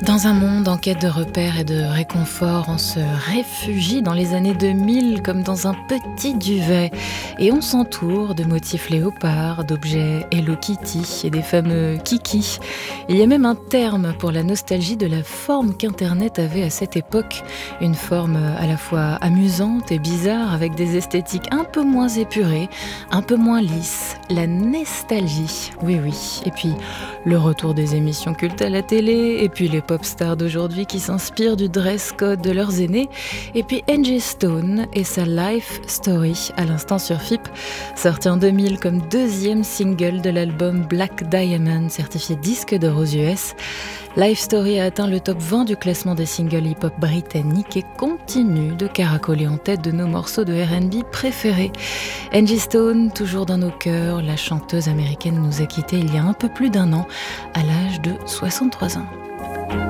Dans un monde en quête de repères et de réconfort, on se réfugie dans les années 2000 comme dans un petit duvet et on s'entoure de motifs léopards, d'objets Hello Kitty et des fameux kiki. Il y a même un terme pour la nostalgie de la forme qu'Internet avait à cette époque, une forme à la fois amusante et bizarre avec des esthétiques un peu moins épurées, un peu moins lisses, la nostalgie. Oui, et puis le retour des émissions cultes à la télé, et puis les pop stars d'aujourd'hui qui s'inspirent du dress code de leurs aînés, et puis Angie Stone et sa Life Story, à l'instant sur FIP, sorti en 2000 comme deuxième single de l'album Black Diamond, certifié disque d'or aux US. Life Story a atteint le top 20 du classement des singles hip-hop britanniques et continue de caracoler en tête de nos morceaux de R&B préférés. Angie Stone, toujours dans nos cœurs, la chanteuse américaine nous a quittés il y a un peu plus d'1 an, à l'âge de 63 ans.